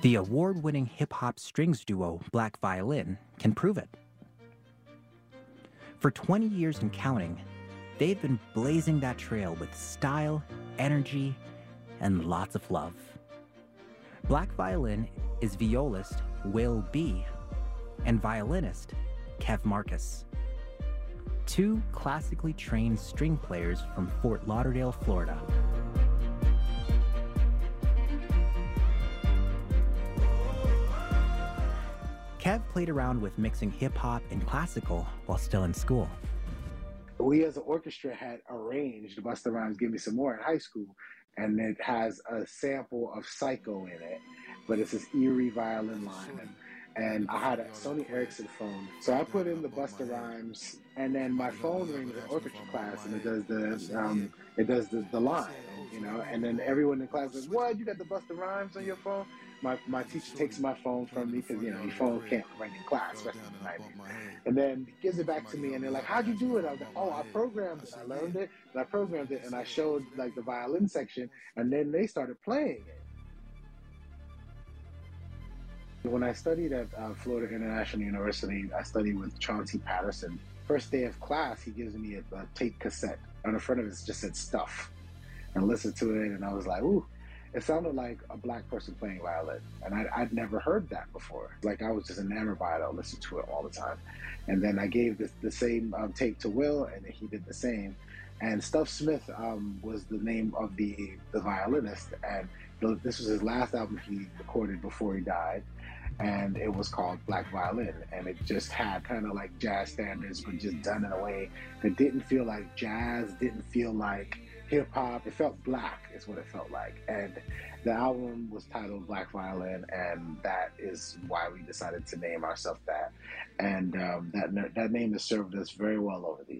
The award-winning hip-hop strings duo Black Violin can prove it. For 20 years and counting, they've been blazing that trail with style, energy, and lots of love. Black Violin is violist Will B. and violinist Kev Marcus, two classically trained string players from Fort Lauderdale, Florida. Kev played around with mixing hip-hop and classical while still in school. We as an orchestra had arranged Busta Rhymes Give Me Some More in high school, and it has a sample of Psycho in it, but it's this eerie violin line. And I had a Sony Ericsson phone, so I put in the Busta Rhymes, and then my phone rings in orchestra class, and it does the line, you know. And then everyone in class is, "What? You got the Busta Rhymes on your phone?" My teacher takes my phone from me because, you know, your phone can't ring in class, especially in the 90s. And then he gives it back to me, and they're like, "How'd you do it?" I was like, "Oh, I programmed it. I learned it, and I programmed it, and I showed like the violin section, and then they started playing it." When I studied at Florida International University, I studied with Chauncey Patterson. First day of class, he gives me a tape cassette. On the front of it just said "Stuff," and I listened to it, and I was like, "Ooh." It sounded like a black person playing violin, and I'd never heard that before. Like, I was just enamored by it. I listened to it all the time. And then I gave the same tape to Will, and he did the same. And Stuff Smith was the name of the violinist, and this was his last album he recorded before he died, and it was called Black Violin, and it just had kind of like jazz standards, but just done in a way that didn't feel like jazz, didn't feel like hip-hop. It felt black is what it felt like. And the album was titled Black Violin, and that is why we decided to name ourselves that. And that name has served us very well over the years.